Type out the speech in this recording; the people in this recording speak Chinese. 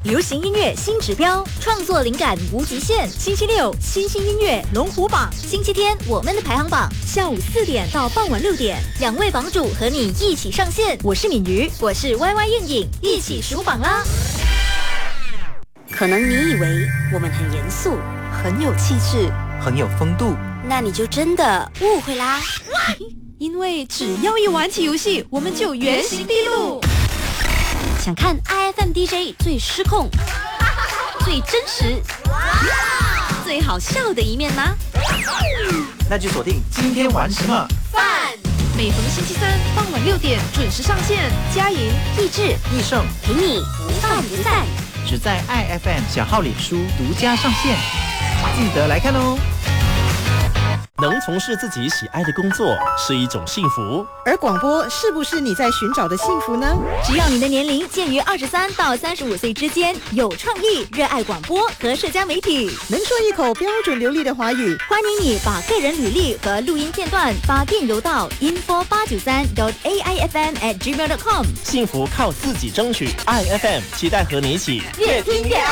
流行音乐新指标，创作灵感无极限。星期六新兴音乐龙虎榜，星期天我们的排行榜，下午4点到傍晚6点，2位榜主和你一起上线。我是敏瑜，我是 YY 燕颖，一起数榜啦！可能你以为我们很严肃，很有气质， 很有风度， 那你就真的误会啦。 因为只要一玩起游戏，我们就原形毕露。 想看 IFM DJ 最失控、最真实、最好笑的一面吗？ 那就锁定今天玩什么饭。 每逢星期三傍晚6点准时上线，佳莹、 益智、 益盛陪你不饭不散， 只在 IFM 小号脸书独家上线，记得来看哦。 能从事自己喜爱的工作是一种幸福， 而广播是不是你在寻找的幸福呢？ 只要你的年龄介于23到35岁之间，有创意，热爱广播和社交媒体， 能说一口标准流利的华语， 欢迎你把个人履历和录音片段发电邮到 info893.aifm@gmail.com。 幸福靠自己争取。IFM 期待和你一起越听越爱。